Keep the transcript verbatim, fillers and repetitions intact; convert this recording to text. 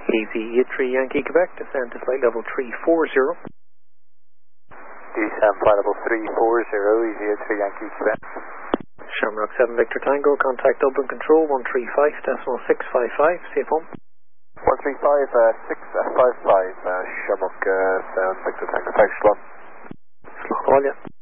Easy eight three Yankee Quebec, descend to flight level three four zero. Descend flight level three four zero, Easy eight three Yankee Quebec. Shamrock seven Victor Tango, contact Dublin Control one three five decimal six five five, safe home. one three five, six five five, uh, Shamrock uh, seven Victor Tango, thanks, Slot. Slot, all yeah.